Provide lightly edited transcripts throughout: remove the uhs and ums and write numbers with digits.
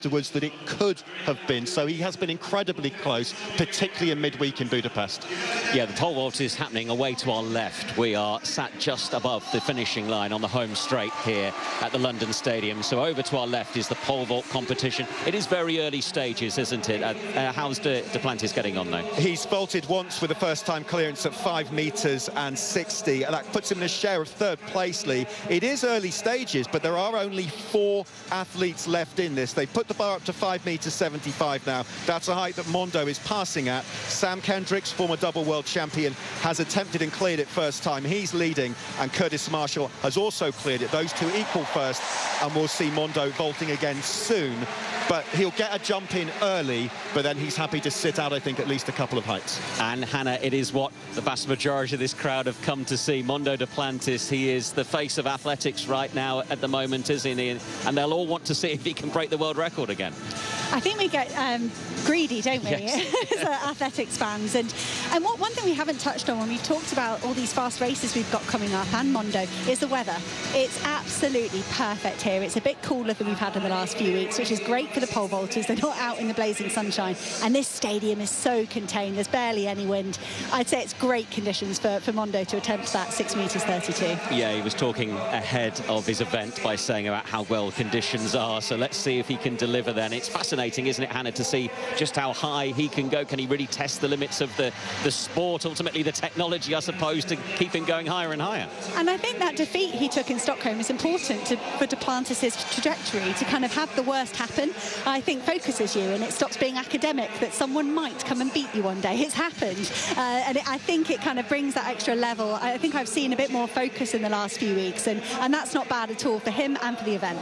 afterwards that it could have been, so he has been incredibly close, particularly in midweek in Budapest. Yeah, the pole vault is happening away to our left. We are sat just above the finishing line on the home straight here at the London Stadium. So over to our left is the pole vault competition. It is very early stages, isn't it? How's Duplantis getting on though? He's vaulted once with a first-time clearance at 5 meters and 60, and that puts him in a share of third place, Lee. It is early stages, but there are only 4 athletes left in this. They put the bar up to 5 meters 75 now. That's a height that Mondo is passing at. Sam Kendricks, former double world champion, has attempted and cleared it first time. He's leading, and Curtis Marshall has also cleared it. Those two equal first, and we'll see Mondo vaulting again soon. But he'll get a jump in early, but then he's happy to sit out, I think, at least a couple of heights. And Hannah, it is what the vast majority of this crowd have come to see. Mondo Duplantis, he is the face of athletics right now at the moment, isn't he? And they'll all want to see if he can break the world record again. I think we get greedy, don't we, yes. as athletics fans. And one thing we haven't touched on when we've talked about all these fast races we've got coming up and Mondo is the weather. It's absolutely perfect here. It's a bit cooler than we've had in the last few weeks, which is great for the pole vaulters. They're not out in the blazing sunshine. And this stadium is so contained. There's barely any wind. I'd say it's great conditions for Mondo to attempt that 6 meters 32. Yeah, he was talking ahead of his event by saying about how well conditions are. So let's see if he can deliver then. It's fascinating, isn't it, Hannah, to see just how high he can go. Can he really test the limits of the sport, ultimately the technology, I suppose, to keep him going higher and higher? And I think that defeat he took in Stockholm is important for Duplantis' trajectory, to kind of have the worst happen. I think focuses you, and it stops being academic that someone might come and beat you one day. It's happened, and I think it kind of brings that extra level. I think I've seen a bit more focus in the last few weeks, and that's not bad at all for him and for the event.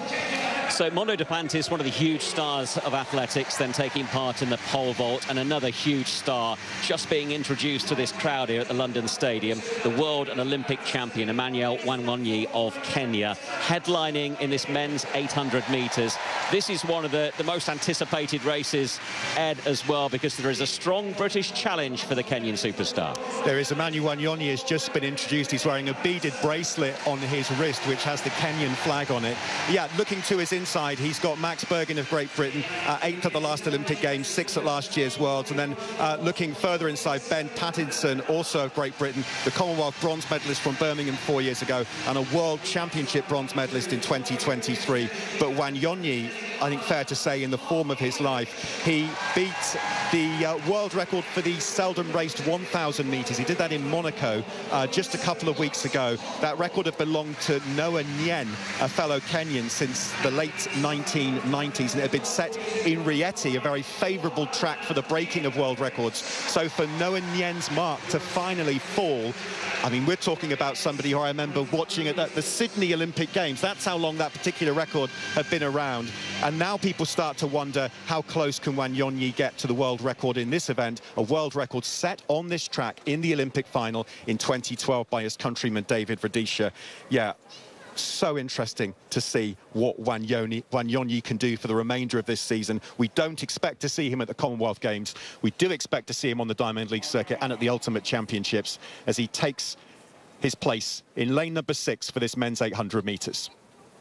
So Mondo Duplantis, one of the huge stars of athletics, then taking part in the pole vault, and another huge star just being introduced to this crowd here at the London Stadium, the world and Olympic champion Emmanuel Wanyonyi of Kenya, headlining in this men's 800 meters. This is one of the most anticipated races, Ed, as well, because there is a strong British challenge for the Kenyan superstar. There is. Emmanuel Wanyonyi has just been introduced. He's wearing a beaded bracelet on his wrist, which has the Kenyan flag on it. Yeah, looking to his inside, he's got Max Bergen of Great Britain, 8th at the last Olympic Games, 6th at last year's Worlds, and then looking further inside, Ben Pattinson, also of Great Britain, the Commonwealth bronze medalist from Birmingham 4 years ago, and a World Championship bronze medalist in 2023. But Wanyonyi, I think fair to say, in the form of his life, he beat the world record for the seldom raced 1,000 meters. He did that in Monaco just a couple of weeks ago. That record had belonged to Noah Nyen, a fellow Kenyan, since the late 1990s, and it had been set in Rieti, a very favourable track for the breaking of world records. So for Noah Nyen's mark to finally fall, I mean, we're talking about somebody who I remember watching at the Sydney Olympic Games. That's how long that particular record had been around. And now people start to wonder, how close can Wanyonyi get to the world record in this event? A world record set on this track in the Olympic final in 2012 by his countryman David Rudisha. Yeah, so interesting to see what Wanyonyi can do for the remainder of this season. We don't expect to see him at the Commonwealth Games. We do expect to see him on the Diamond League circuit and at the Ultimate Championships as he takes his place in lane number 6 for this men's 800 meters.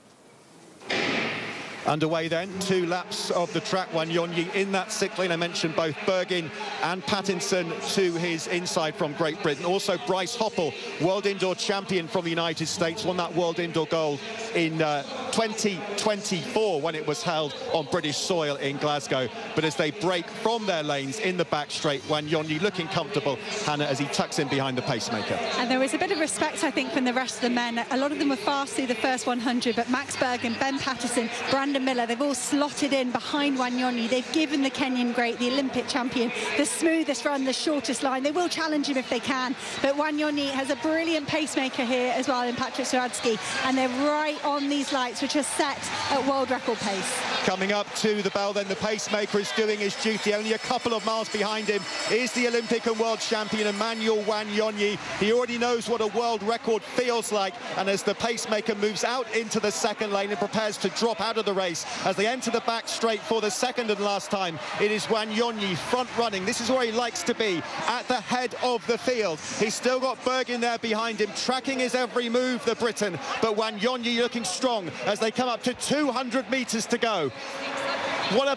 Underway then, 2 laps of the track. Wanyonyi in that 6th lane. I mentioned both Bergin and Pattinson to his inside from Great Britain. Also Bryce Hoppel, world indoor champion from the United States, won that world indoor gold in 2024 when it was held on British soil in Glasgow. But as they break from their lanes in the back straight, Wanyonyi looking comfortable, Hannah, as he tucks in behind the pacemaker. And there was a bit of respect, I think, from the rest of the men. A lot of them were fast through the first 100, but Max Bergen, Ben Pattinson, Brandon Miller, they've all slotted in behind Wanyonyi. They've given the Kenyan great, the Olympic champion, the smoothest run, the shortest line. They will challenge him if they can, but Wanyonyi has a brilliant pacemaker here as well in Patrick Suradsky, and they're right on these lights, which are set at world record pace. Coming up to the bell then, the pacemaker is doing his duty. Only a couple of miles behind him is the Olympic and world champion Emmanuel Wanyonyi. He already knows what a world record feels like, and as the pacemaker moves out into the 2nd lane and prepares to drop out of the race, as they enter the back straight for the 2nd and last time, it is Wanyonyi front running. This is where he likes to be, at the head of the field. He's still got Bergin there behind him, tracking his every move, the Briton, but Wanyonyi looking strong as they come up to 200 meters to go. What a